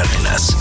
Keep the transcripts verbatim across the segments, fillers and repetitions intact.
Cárdenas.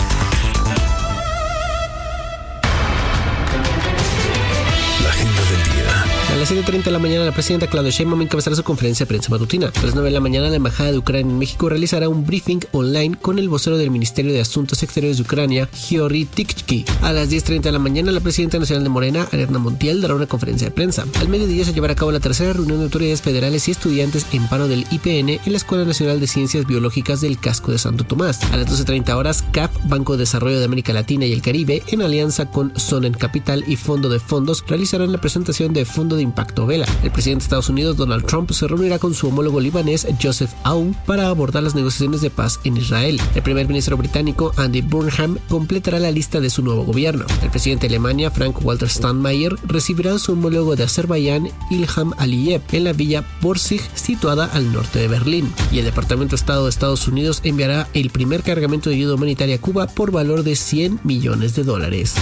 La agenda del día. A las siete treinta de la mañana, la presidenta Claudia Sheinbaum encabezará su conferencia de prensa matutina. A las nueve de la mañana, la Embajada de Ucrania en México realizará un briefing online con el vocero del Ministerio de Asuntos Exteriores de Ucrania, Georgy Tykhy. A las diez treinta de la mañana, la presidenta nacional de Morena, Ariadna Montiel, dará una conferencia de prensa. Al mediodía se llevará a cabo la tercera reunión de autoridades federales y estudiantes en paro del I P N en la Escuela Nacional de Ciencias Biológicas del Casco de Santo Tomás. A las doce treinta horas, C A F, Banco de Desarrollo de América Latina y el Caribe, en alianza con Sonen Capital y Fondo de Fondos, realizarán la presentación de Fondo de Impacto Vela. El presidente de Estados Unidos, Donald Trump, se reunirá con su homólogo libanés, Joseph Aoun, para abordar las negociaciones de paz en Israel. El primer ministro británico, Andy Burnham, completará la lista de su nuevo gobierno. El presidente de Alemania, Frank-Walter Steinmeier, recibirá a su homólogo de Azerbaiyán, Ilham Aliyev, en la villa Borsig, situada al norte de Berlín. Y el Departamento de Estado de Estados Unidos enviará el primer cargamento de ayuda humanitaria a Cuba por valor de cien millones de dólares.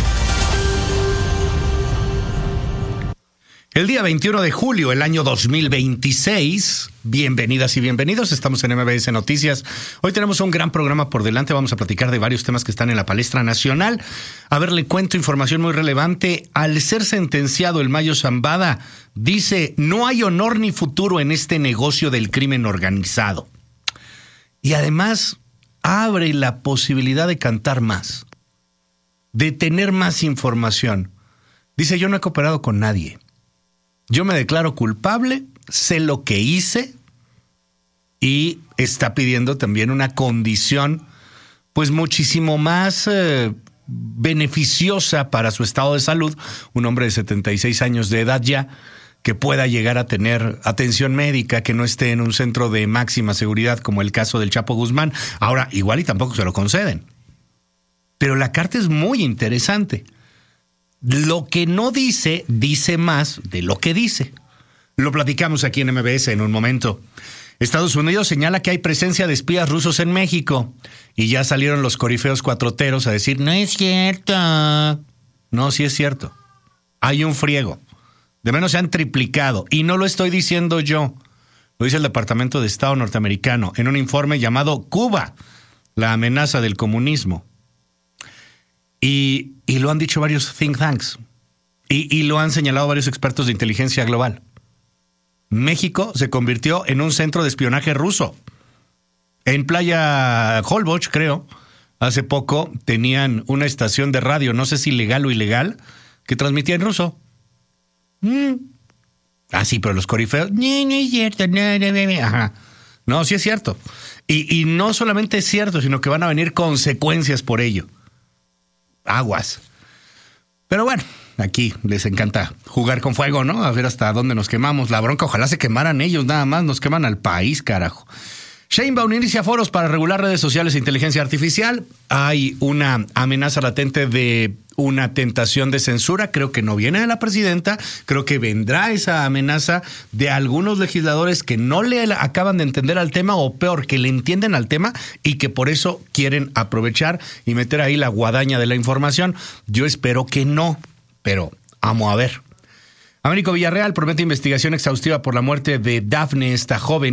El día veintiuno de julio del año dos mil veintiséis, bienvenidas y bienvenidos, estamos en M B S Noticias. Hoy tenemos un gran programa por delante, vamos a platicar de varios temas que están en la palestra nacional. A ver, le cuento información muy relevante. Al ser sentenciado el Mayo Zambada, dice, no hay honor ni futuro en este negocio del crimen organizado. Y además, abre la posibilidad de cantar más, de tener más información. Dice, yo no he cooperado con nadie. Yo me declaro culpable, sé lo que hice y está pidiendo también una condición pues muchísimo más eh, beneficiosa para su estado de salud. Un hombre de setenta y seis años de edad ya, que pueda llegar a tener atención médica, que no esté en un centro de máxima seguridad como el caso del Chapo Guzmán. Ahora, igual y tampoco se lo conceden. Pero la carta es muy interesante. Lo que no dice, dice más de lo que dice. Lo platicamos aquí en M B S en un momento. Estados Unidos señala que hay presencia de espías rusos en México. Y ya salieron los corifeos cuatroteros a decir, no es cierto. No, sí es cierto. Hay un friego. De menos se han triplicado. Y no lo estoy diciendo yo. Lo dice el Departamento de Estado norteamericano en un informe llamado Cuba, la amenaza del comunismo. Y, y lo han dicho varios think tanks. Y, y lo han señalado varios expertos de inteligencia global. México se convirtió en un centro de espionaje ruso. En Playa Holbox, creo, hace poco tenían una estación de radio, no sé si legal o ilegal, que transmitía en ruso. Mm. Ah, sí, pero los corifeos, no, no es cierto, no, no, no. Ajá. No, sí es cierto. Y, y no solamente es cierto, sino que van a venir consecuencias por ello. Aguas. Pero bueno, aquí les encanta jugar con fuego, ¿no? A ver hasta dónde nos quemamos. La bronca, ojalá se quemaran ellos, nada más nos queman al país, carajo. Sheinbaum inicia foros para regular redes sociales e inteligencia artificial. Hay una amenaza latente de una tentación de censura. Creo que no viene de la presidenta. Creo que vendrá esa amenaza de algunos legisladores que no le acaban de entender al tema, o peor, que le entienden al tema y que por eso quieren aprovechar y meter ahí la guadaña de la información. Yo espero que no, pero vamos a ver. Américo Villarreal promete investigación exhaustiva por la muerte de Dafne, esta joven